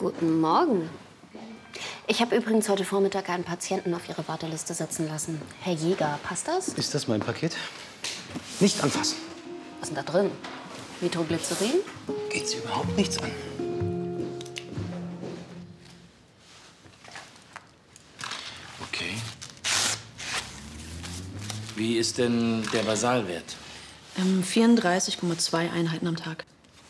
Guten Morgen. Ich habe übrigens heute Vormittag einen Patienten auf Ihre Warteliste setzen lassen. Herr Jäger, passt das? Ist das mein Paket? Nicht anfassen. Was ist denn da drin? Nitroglycerin? Geht Sie überhaupt nichts an. Okay. Wie ist denn der Basalwert? 34,2 Einheiten am Tag.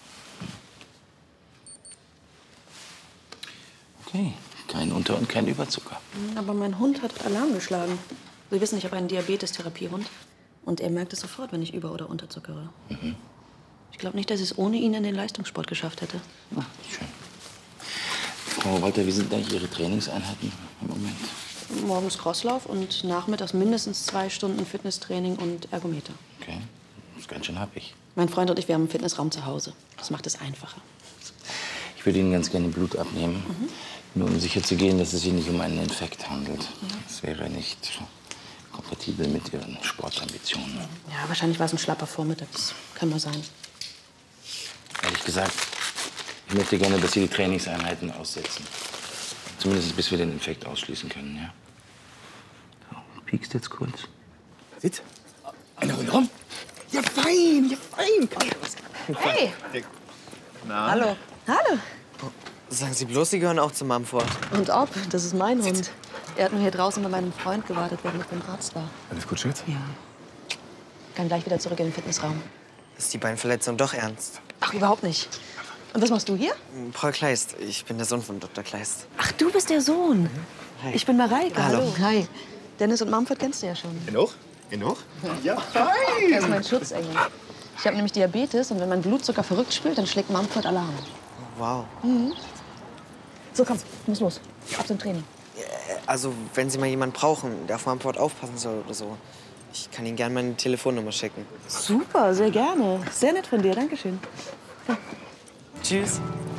Okay, kein Unter- und kein Überzucker. Aber mein Hund hat Alarm geschlagen. Sie wissen, ich habe einen Diabetes-Therapiehund. Und er merkt es sofort, wenn ich über- oder unterzuckere. Ich glaube nicht, dass ich es ohne ihn in den Leistungssport geschafft hätte. Ach, schön. Frau Walter, wie sind eigentlich Ihre Trainingseinheiten im Moment? Morgens Crosslauf und nachmittags mindestens 2 Stunden Fitnesstraining und Ergometer. Okay, das ist ganz schön happig. Mein Freund und ich, wir haben einen Fitnessraum zu Hause. Das macht es einfacher. Ich würde Ihnen ganz gerne Blut abnehmen, nur um sicher zu gehen, dass es sich nicht um einen Infekt handelt. Das wäre nicht kompatibel mit Ihren Sportambitionen. Ja, wahrscheinlich war es ein schlapper Vormittag. Das kann nur sein. Ehrlich gesagt, ich möchte gerne, dass Sie die Trainingseinheiten aussetzen. Zumindest bis wir den Infekt ausschließen können, ja? So, piekst jetzt kurz. Sitz. Eine Runde rum. Ja, fein, ja, fein. Hey! Hallo. Hallo. Sagen Sie bloß, Sie gehören auch zu Mumford. Und ob? Das ist mein Hund. Er hat nur hier draußen bei meinem Freund gewartet, während ich beim Arzt war. Alles gut, Schatz? Ja. Kann gleich wieder zurück in den Fitnessraum. Ist die Beinverletzung doch ernst? Ach, überhaupt nicht. Und was machst du hier? Paul Kleist. Ich bin der Sohn von Dr. Kleist. Ach, du bist der Sohn. Hi. Ich bin Mareike. Hallo. Hi. Dennis und Mumford kennst du ja schon. Genug? Genug? Ja, Er ist mein Schutzengel. Ich habe nämlich Diabetes und wenn mein Blutzucker verrückt spielt, dann schlägt Mumford Alarm. Wow. So, komm, muss los. Ab zum Training. Also, wenn Sie mal jemanden brauchen, der auf Mumford aufpassen soll oder so, ich kann Ihnen gerne meine Telefonnummer schicken. Super, sehr gerne. Sehr nett von dir, dankeschön. Tschüss.